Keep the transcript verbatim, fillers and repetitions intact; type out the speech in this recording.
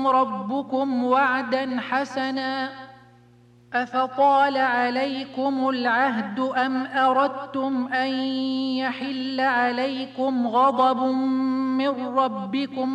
وعدكم ربكم وعدا حسنا أفطال عليكم العهد أم أردتم أن يحل عليكم غضب من ربكم